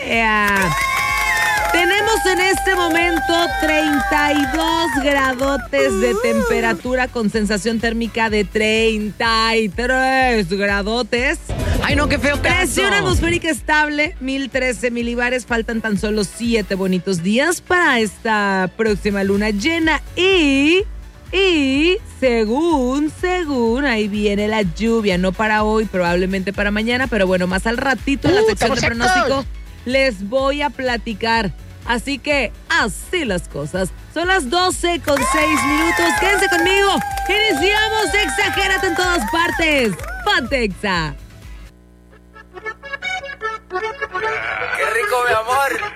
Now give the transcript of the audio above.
Tenemos en este momento 32 gradotes de temperatura con sensación térmica de 33 gradotes. Ay, no, qué feo caso. Presión atmosférica estable, 1013 milibares. Faltan tan solo 7 bonitos días para esta próxima luna llena. Y según, ahí viene la lluvia. No para hoy, probablemente para mañana. Pero bueno, más al ratito en la sección de pronóstico les voy a platicar. Así que, así las cosas. Son las 12:06. Quédense conmigo. Iniciamos Exagérate en todas partes. Pontexa. Qué rico, mi amor.